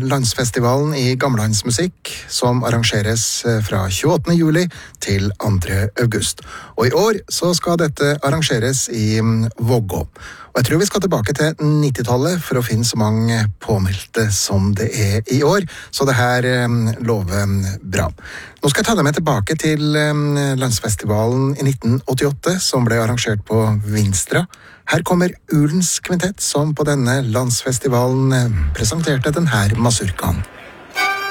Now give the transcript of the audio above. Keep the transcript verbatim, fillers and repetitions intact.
landsfestivalen i gammelhandsmusikk, som arrangeres fra tjueåttende juli til andre august. Og i år så skal dette arrangeres i Vågå. Og jeg tror vi skal tilbake til nittitallet for å finne så mange påmeldte som det er i år, så det her lover bra. Nå skal jeg ta deg med tilbake til landsfestivalen i nitten åttiåtte, som ble arrangert på Vinstra. Her kommer Ulens Kvintett, som på denne landsfestivalen presenterte den her mazurkaen.